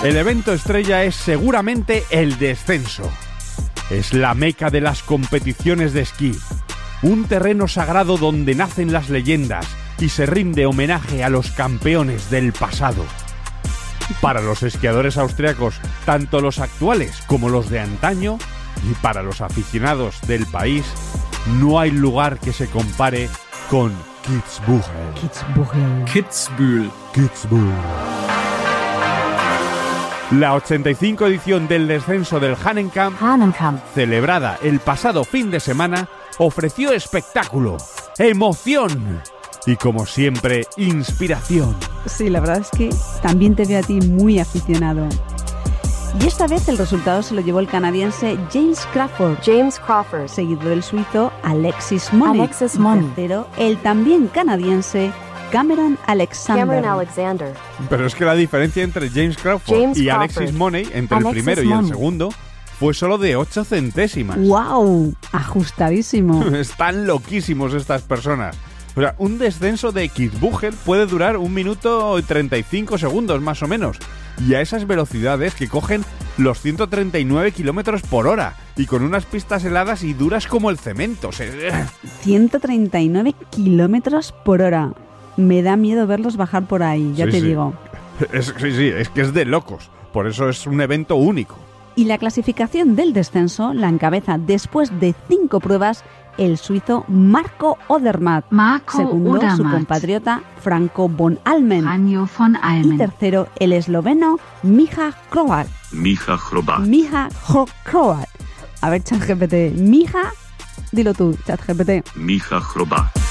El evento estrella es seguramente el descenso. Es la meca de las competiciones de esquí, un terreno sagrado donde nacen las leyendas y se rinde homenaje a los campeones del pasado. Para los esquiadores austriacos, tanto los actuales como los de antaño, y para los aficionados del país, no hay lugar que se compare con Kitzbühel. Kitzbühel. La 85 edición del descenso del Hahnenkamm, celebrada el pasado fin de semana, ofreció espectáculo, emoción y, como siempre, inspiración. Sí, la verdad es que también te veo a ti muy aficionado. Y esta vez el resultado se lo llevó el canadiense James Crawford, seguido del suizo Alexis Money. Tercero, el también canadiense Cameron Alexander. Pero es que la diferencia entre James Crawford y Alexis Money, entre el primero y el segundo, fue solo de 8 centésimas. ¡Wow! Ajustadísimo. Están loquísimos estas personas. O sea, un descenso de Kitzbühel puede durar 1 minuto y 35 segundos, más o menos. Y a esas velocidades que cogen los 139 kilómetros por hora y con unas pistas heladas y duras como el cemento. 139 kilómetros por hora. Me da miedo verlos bajar por ahí, ya te digo. Es que es de locos. Por eso es un evento único. Y la clasificación del descenso la encabeza después de 5 pruebas el suizo Marco Odermatt. Segundo, su compatriota Franco von Almen. Y tercero, el esloveno Miha Hrovat. A ver, ChatGPT. Dilo tú, ChatGPT. Miha Hrovat.